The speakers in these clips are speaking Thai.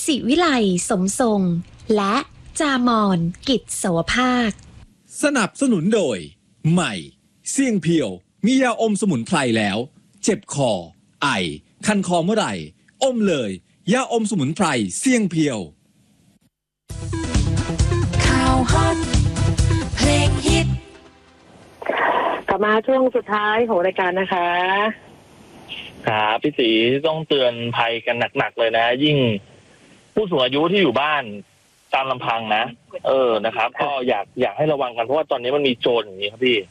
ศิวิไลสมทรงและจามอนกิจสวภาคสนับสนุนโดยใหม่เสี่ยงเพียวมียาอมสมุนไพรแล้วเจ็บคอไอคันคอเมื่อไหร่อมเลยยาอมสมุนไพรเสี่ยงเพียวข่าวฮอตเพลงฮิตกลับมาช่วงสุดท้ายของรายการนะคะครับพี่ศรีต้องเตือนภัยกันหนักๆเลยนะยิ่งผู้สูงอายุที่อยู่บ้านตามลำพังนะนะครับก็อยากให้ระวังกันเพราะว่าตอนนี้มันมีโจรอย่างนี้ครับพี่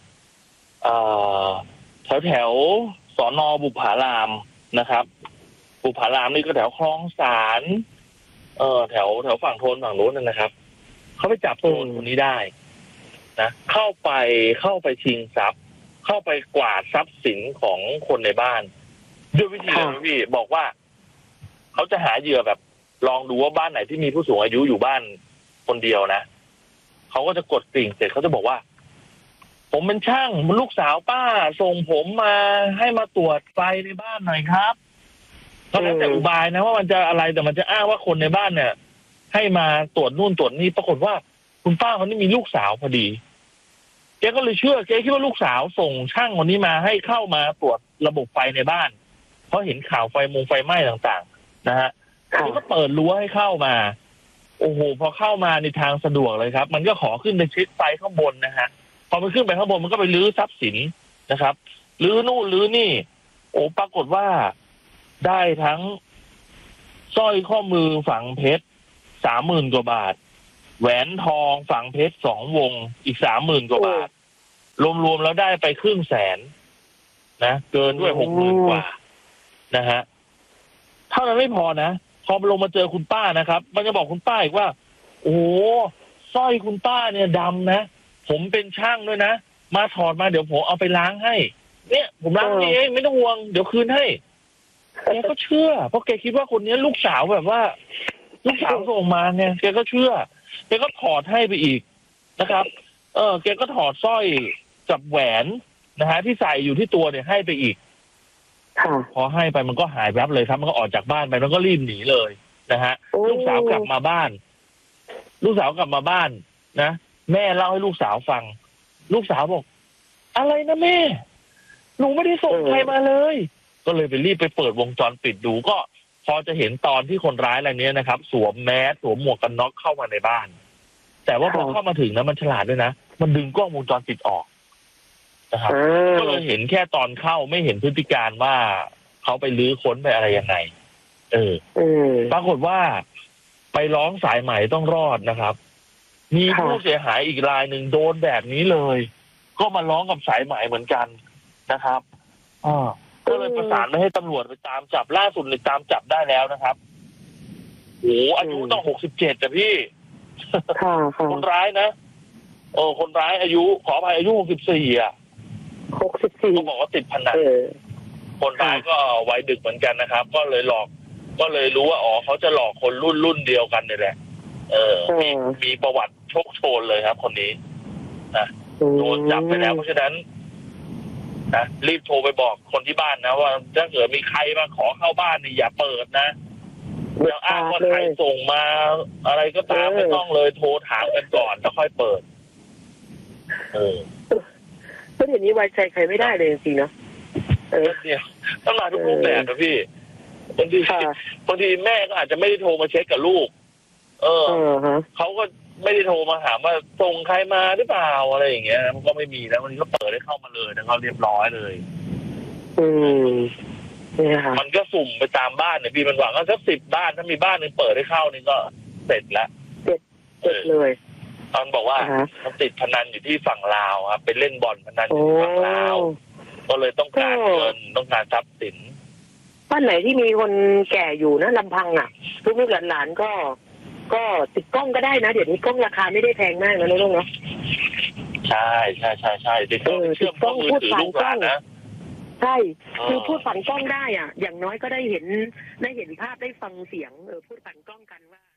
แถวสน.บุปผารามนะครับบุปผารามนี่ก็แถวคลองสารแถวฝั่งทนฝั่งโน้นนะครับเขาไปจับโจรคนนี้ได้นะเข้าไปชิงทรัพย์เข้าไปกวาดทรัพย์สินของคนในบ้านด้วยวิธีอะไรพี่บอกว่าเขาจะหาเหยื่อแบบลองดูว่าบ้านไหนที่มีผู้สูงอายุอยู่บ้านคนเดียวนะเขาก็จะกดกริ่งเสร็จเขาจะบอกว่าผมเป็นช่างลูกสาวป้าส่งผมมาให้มาตรวจไฟในบ้านหน่อยครับก็แล้วแต่อุบายนะว่ามันจะอะไรแต่มันจะอ้างว่าคนในบ้านเนี่ยให้มาตรวจนู่นตรวจนี่ปรากฏว่าคุณป้าคนนี้มีลูกสาวพอดีแกก็เลยเชื่อแกคิดว่าลูกสาวส่งช่างคนนี้มาให้เข้ามาตรวจระบบไฟในบ้านเพราะเห็นข่าวไฟไหม้ต่างๆนะฮะเขาก็เปิดรั้วให้เข้ามาโอ้โหพอเข้ามาในทางสะดวกเลยครับมันก็ขอขึ้นไปเช็คไฟข้างบนนะฮะพอมันขึ้นไปข้างบนมันก็ไปรื้อทรัพย์สินนะครับรื้อนู่นรื้อนี่โอ้ปรากฏว่าได้ทั้งสร้อยข้อมือฝังเพชร30,000 กว่าบาทแหวนทองฝังเพชร2 วงอีก30,000 กว่าบาทรวมๆแล้วได้ไป100,000นะเกินด้วย60,000 กว่านะฮะเท่านั้นไม่พอนะพอลงมาเจอคุณป้านะครับมันจะบอกคุณป้าอีกว่าโอ้สร้อยคุณป้าเนี่ยดำนะผมเป็นช่างด้วยนะมาถอดมาเดี๋ยวผมเอาไปล้างให้เนี่ยผมล้างเองไม่ต้องห่วงเดี๋ยวคืนให้แกก็เชื่อเพราะแกคิดว่าคนนี้ลูกสาวแบบว่าลูกสาวส่งมาไงแกก็เชื่อแกก็ถอดให้ไปอีกนะครับแกก็ถอดสร้อยกับแหวนนะฮะที่ใส่อยู่ที่ตัวเนี่ยให้ไปอีกพอให้ไปมันก็หายแวบเลยครับมันก็ออกจากบ้านไปมันก็รีบหนีเลยนะฮะลูกสาวกลับมาบ้านนะแม่เล่าให้ลูกสาวฟังลูกสาวบอกอะไรนะแม่หนูไม่ได้ส่งใครมาเลยก็เลยไปรีบไปเปิดวงจรปิดดูก็พอจะเห็นตอนที่คนร้ายอะไรเนี้ยนะครับสวมแมสสวมหมวกกันน็อกเข้ามาในบ้านแต่ว่าพอเข้ามาถึงนะมันฉลาดด้วยนะมันดึงกล้องวงจรปิดออกนะครับก็เลยเห็นแค่ตอนเข้าไม่เห็นพฤติการว่าเขาไปลื้อค้นไปอะไรยังไงปรากฏว่าไปร้องสายใหม่ต้องรอดนะครับมีผู้เสียหายอีกรายหนึ่งโดนแบบนี้เลยก็มาร้องกับสายใหม่เหมือนกันนะครับก็เลยประสานไปให้ตำรวจไปตามจับล่าสุดเลยตามจับได้แล้วนะครับโอ้อายุต้อง67แต่พี่คนร้ายนะคนร้ายอายุขออภัยอายุ64อ่ะ64เขาบอกว่าติดพนันคนร้ายก็ไว้ดึกเหมือนกันนะครับก็เลยรู้ว่าเขาจะหลอกคนรุ่นเดียวกันนี่แหละมีประวัติโชคโชนเลยครับคนนี้นะโดนจับไปแล้วเพราะฉะนั้นนะรีบโทรไปบอกคนที่บ้านนะว่าถ้าเกิดมีใครมาขอเข้าบ้านนี่อย่าเปิดนะอย่าอ้างว่าใครส่งมาอะไรก็ตามไม่ต้องเลยโทรถามกันก่อนแล้วค่อยเปิดก็เดี๋ยวนี้ไว้ใจใครไม่ได้เลยจริงๆนะเนี่ยต้องมาทุกรูปแบบนะพี่บางทีแม่ก็อาจจะไม่ได้โทรมาเช็คกับลูกเขาก็ไม่ได้โทรมาถามว่าส่งใครมาหรือเปล่าอะไรอย่างเงี้ยมันก็ไม่มีแล้ววันนี้ก็เปิดให้เข้ามาเลยนะเขาเรียบร้อยเลยมันก็สุ่มไปตามบ้านเนี่ยพี่มันหวังว่าสัก10 บ้านถ้ามีบ้านนึงเปิดให้เข้านี่ก็เสร็จแล้วเสร็จเลยตอนบอกว่ามันติดพนันอยู่ที่ฝั่งลาวครับไปเล่นบอลพนันอยู่ที่ฝั่งลาวก็เลยต้องการเงินต้องการทรัพย์สินบ้านไหนที่มีคนแก่อยู่นะลำพังอ่ะลูกหลานก็ติดกล้องก็ได้นะเดี๋ยวนี้กล้องราคาไม่ได้แพงมากนะลูกเนาะใช่ติดกล้องเชื่อมกล้องมือถือลูกหลานนะใช่คือพูดผ่านกล้องได้อ่ะอย่างน้อยก็ได้เห็นภาพได้ฟังเสียงพูดผ่านกล้องกันว่า